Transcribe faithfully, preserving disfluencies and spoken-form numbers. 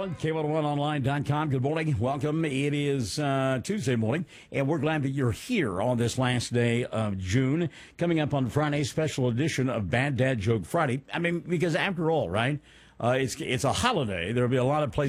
Allen, K one oh one online dot com. Good morning. Welcome. It is uh, Tuesday morning, and we're glad that you're here on this last day of June. Coming up on Friday, special edition of Bad Dad Joke Friday. I mean, because after all, right, uh, it's it's a holiday. There'll be a lot of places